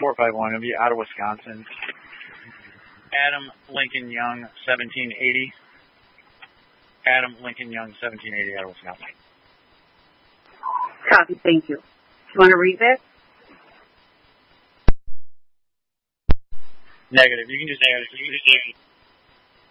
451. It'll be out of Wisconsin. Adam Lincoln Young, 1780. Adam Lincoln Young, 1780, out of Wisconsin. Copy, thank you. Do you want to read that? Negative. You can just